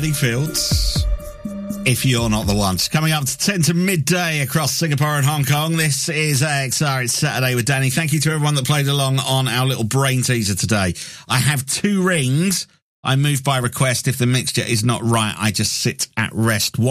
Fields. If You're Not the One. Coming up to 10 to midday across Singapore and Hong Kong. This is AXR. It's Saturday with Danny. Thank you to everyone that played along on our little brain teaser today. I have 2 rings. I move by request. If the mixture is not right, I just sit at rest.